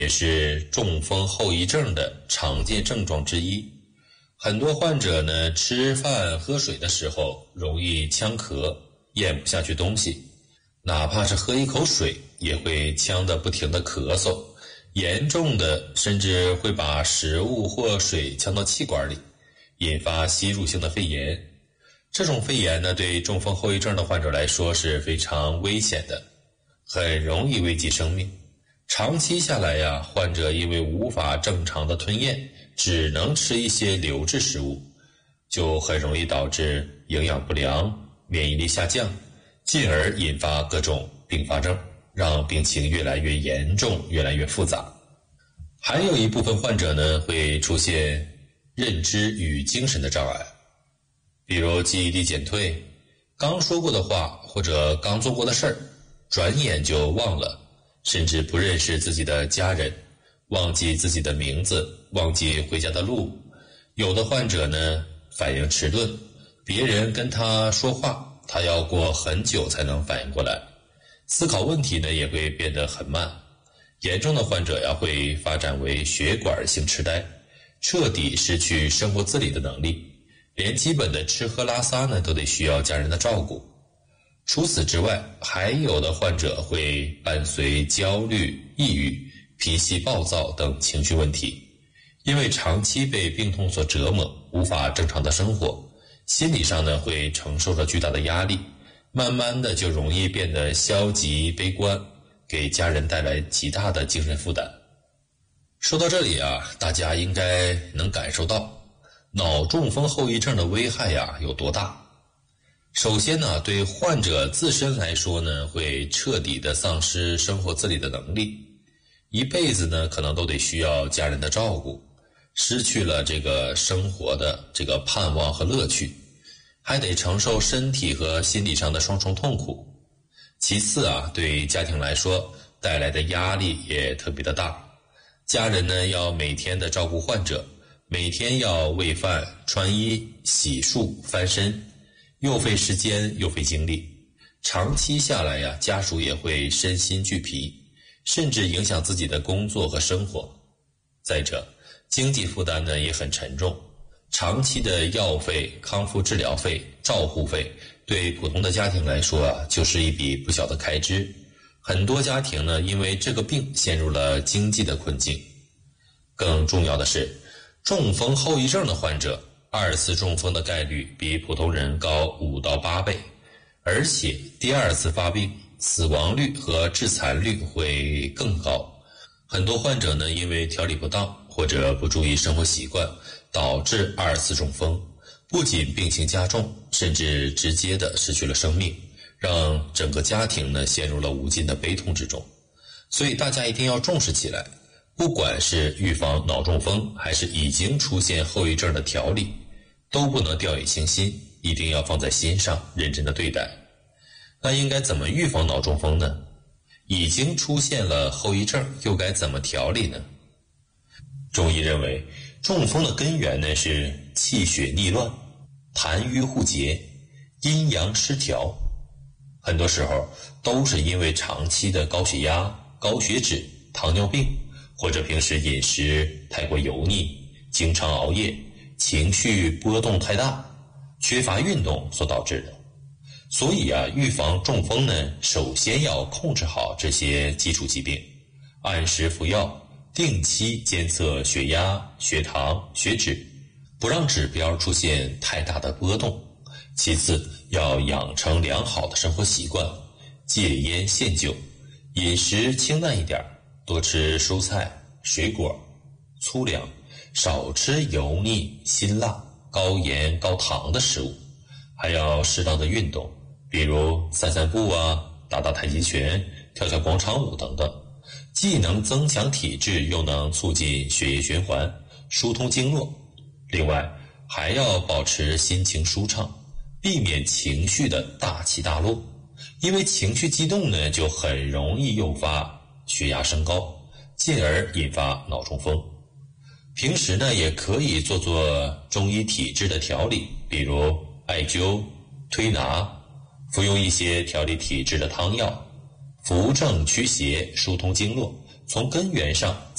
也是中风后遗症的常见症状之一。很多患者呢，吃饭喝水的时候容易呛咳，咽不下去东西，哪怕是喝一口水也会呛得不停地咳嗽，严重的甚至会把食物或水呛到气管里，引发吸入性的肺炎。这种肺炎呢，对中风后遗症的患者来说是非常危险的，很容易危及生命。长期下来呀，患者因为无法正常的吞咽，只能吃一些流质食物，就很容易导致营养不良、免疫力下降，进而引发各种并发症，让病情越来越严重，越来越复杂。还有一部分患者呢，会出现认知与精神的障碍，比如记忆力减退，刚说过的话或者刚做过的事儿，转眼就忘了，甚至不认识自己的家人，忘记自己的名字，忘记回家的路。有的患者呢，反应迟钝，别人跟他说话，他要过很久才能反应过来，思考问题呢也会变得很慢。严重的患者呀，会发展为血管性痴呆，彻底失去生活自理的能力，连基本的吃喝拉撒呢都得需要家人的照顾。除此之外，还有的患者会伴随焦虑、抑郁、脾气暴躁等情绪问题，因为长期被病痛所折磨，无法正常的生活，心理上呢会承受着巨大的压力，慢慢的就容易变得消极悲观，给家人带来极大的精神负担。说到这里啊，大家应该能感受到脑中风后遗症的危害呀有多大。首先呢，对患者自身来说呢，会彻底的丧失生活自理的能力，一辈子呢可能都得需要家人的照顾，失去了这个生活的这个盼望和乐趣，还得承受身体和心理上的双重痛苦。其次啊，对家庭来说带来的压力也特别的大，家人呢要每天的照顾患者，每天要喂饭、穿衣、洗漱、翻身，又费时间又费精力，长期下来呀，家属也会身心俱疲，甚至影响自己的工作和生活。再者，经济负担呢也很沉重，长期的药费、康复治疗费、照护费，对普通的家庭来说啊，就是一笔不小的开支。很多家庭呢，因为这个病陷入了经济的困境。更重要的是，中风后遗症的患者二次中风的概率比普通人高5到8倍，而且第二次发病死亡率和致残率会更高。很多患者呢，因为调理不当或者不注意生活习惯，导致二次中风，不仅病情加重，甚至直接的失去了生命，让整个家庭呢陷入了无尽的悲痛之中。所以大家一定要重视起来，不管是预防脑中风还是已经出现后遗症的调理，都不能掉以轻心，一定要放在心上，认真的对待。那应该怎么预防脑中风呢？已经出现了后遗症，又该怎么调理呢？中医认为，中风的根源呢是气血逆乱、痰瘀互结、阴阳失调，很多时候都是因为长期的高血压、高血脂、糖尿病，或者平时饮食太过油腻、经常熬夜、情绪波动太大、缺乏运动所导致的。所以啊，预防中风呢，首先要控制好这些基础疾病，按时服药，定期监测血压、血糖、血脂，不让指标出现太大的波动。其次，要养成良好的生活习惯，戒烟限酒，饮食清淡一点，多吃蔬菜、水果、粗粮，少吃油腻、辛辣、高盐、高糖的食物，还要适当的运动，比如散散步啊，打打太极拳、跳跳广场舞等等，既能增强体质，又能促进血液循环，疏通经络。另外，还要保持心情舒畅，避免情绪的大起大落，因为情绪激动呢，就很容易诱发血压升高，进而引发脑中风。平时呢，也可以做做中医体质的调理，比如艾灸、推拿，服用一些调理体质的汤药，扶正驱邪，疏通经络， 从根源上